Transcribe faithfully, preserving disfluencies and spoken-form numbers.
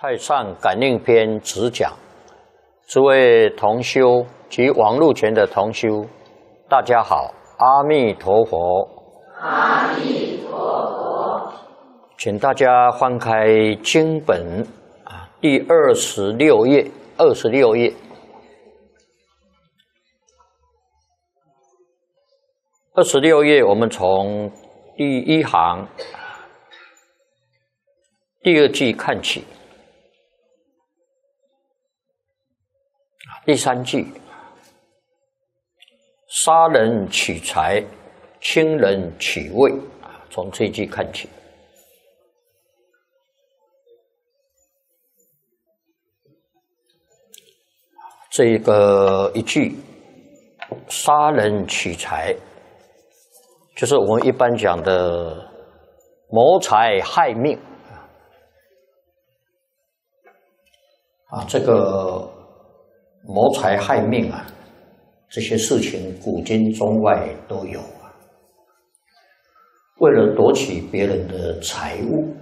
太上感应篇直讲，诸位同修及网络前的同修，大家好，阿弥陀佛。 阿弥陀佛。 请大家翻开经本啊，第二十六页，二十六页，二十六页，我们从第一行第二句看起。第三句，杀人取财，轻人取位，从这一句看起。这个一句，杀人取财，就是我们一般讲的谋财害命啊，这个。谋财害命啊，这些事情古今中外都有啊。为了夺取别人的财物